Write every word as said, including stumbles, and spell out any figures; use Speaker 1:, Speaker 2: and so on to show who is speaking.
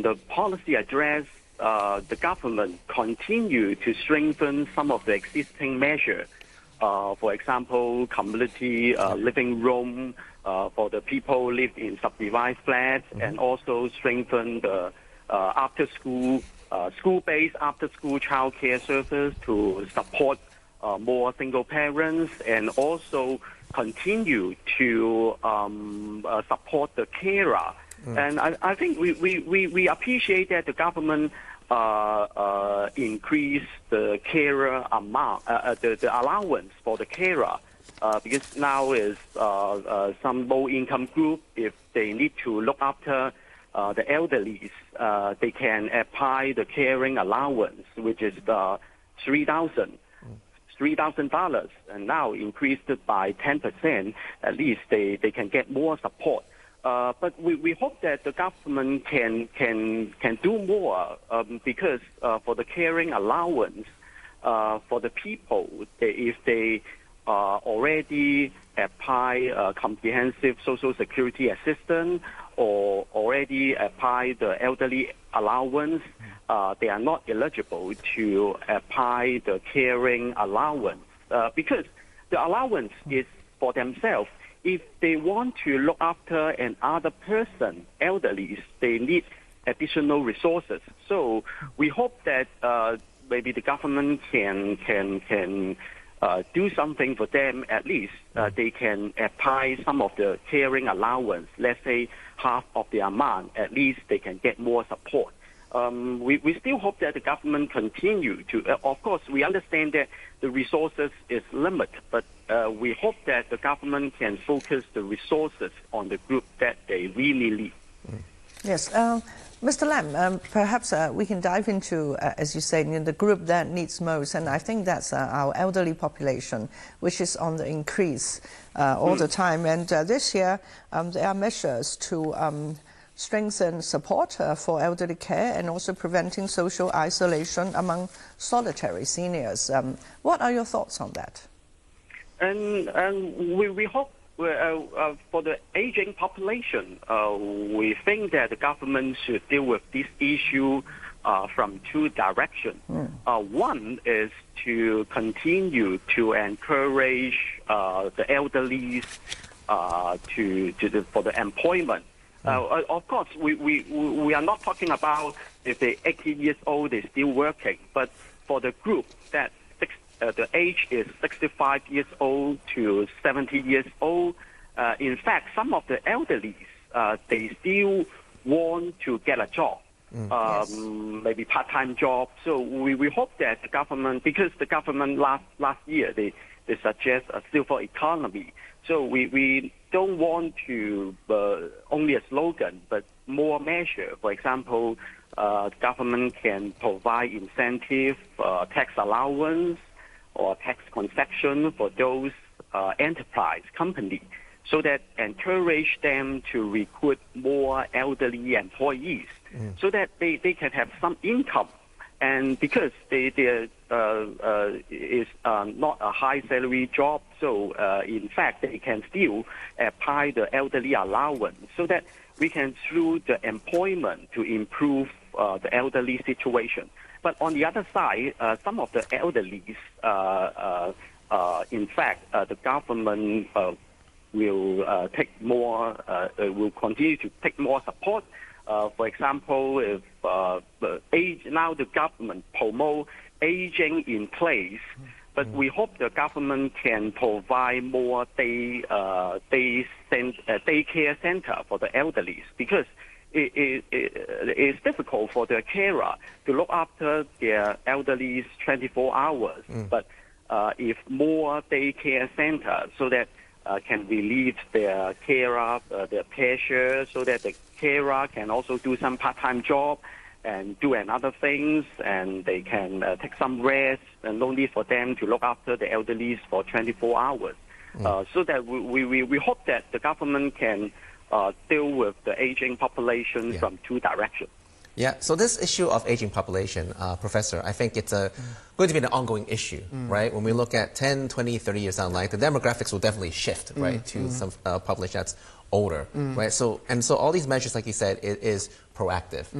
Speaker 1: the policy address, uh, the government continue to strengthen some of the existing measures. Uh, for example, community uh, living room uh, for the people live in subdivided flats, mm-hmm. and also strengthen the uh, after-school, uh, school-based after-school child care service to support uh, more single parents, and also continue to um, uh, support the carer. Mm. And I, I think we, we, we, we appreciate that the government Uh, uh, increase the carer amount, uh, the, the allowance for the carer, uh, because now is uh, uh, some low-income group, if they need to look after uh, the elderly, uh, they can apply the caring allowance, which is uh, three thousand three thousand dollars, and now increased by ten percent. At least they, they can get more support. Uh, but we, we hope that the government can can can do more, um, because uh, for the caring allowance uh, for the people, they, if they uh, already apply uh, comprehensive social security assistance or already apply the elderly allowance, uh, they are not eligible to apply the caring allowance, uh, because the allowance is for themselves. If they want to look after another person, elderly, they need additional resources. So we hope that uh, maybe the government can can can uh, do something for them. At least uh, they can apply some of the caring allowance. Let's say half of the amount. At least they can get more support. Um, we, we still hope that the government continue to, uh, of course, we understand that the resources is limited, but uh, we hope that the government can focus the resources on the group that they really need.
Speaker 2: Mm. Yes. Uh, Mister Lam, um, perhaps uh, we can dive into, uh, as you say, in the group that needs most, and I think that's uh, our elderly population, which is on the increase uh, all mm. the time. And uh, this year, um, there are measures to um, strengthen support uh, for elderly care and also preventing social isolation among solitary seniors. Um, what are your thoughts on that?
Speaker 1: And, and we, we hope uh, uh, for the aging population, uh, we think that the government should deal with this issue uh, from two directions. Mm. Uh, one is to continue to encourage uh, the elderly uh, to, to the, for the employment. Uh, of course, we, we, we are not talking about if they're eighty years old, they're still working. But for the group that six, uh, the age is sixty-five years old to seventy years old, uh, in fact, some of the elderly, uh, they still want to get a job, mm, um, yes. maybe part-time job. So we, we hope that the government, because the government last, last year, they, they suggest a silver economy. So we, we don't want to uh, only a slogan, but more measure. For example, uh, the government can provide incentive, uh, tax allowance, or tax concession for those uh, enterprise companies, so that encourage them to recruit more elderly employees, mm. so that they, they can have some income. And because they, they uh, uh, is uh, not a high salary job, so uh, in fact they can still apply the elderly allowance, so that we can through the employment to improve uh, the elderly situation. But on the other side, uh, some of the elderly, uh, uh, uh, in fact, uh, the government uh, will uh, take more, uh, will continue to take more support. Uh, for example, if uh, the age, now the government promote aging in place, but we hope the government can provide more day uh, day cent uh, daycare center for the elderly, because it, it, it, it's difficult for the carer to look after their elderly twenty-four hours. Mm. But uh, if more daycare center, so that Uh, can relieve their carer, uh, their pressure, so that the carer can also do some part-time job and do another things, and they can uh, take some rest, and no need for them to look after the elderly for twenty-four hours. Mm. Uh, so that we, we, we hope that the government can uh, deal with the aging population yeah. from two directions.
Speaker 3: Yeah, so this issue of aging population, uh, Professor, I think it's a, mm. going to be an ongoing issue, mm. right? When we look at ten, twenty, thirty years down the line, the demographics will definitely shift, mm. right, to mm. some uh, population that's older, mm. right? So, and so all these measures, like you said, it is proactive. Mm.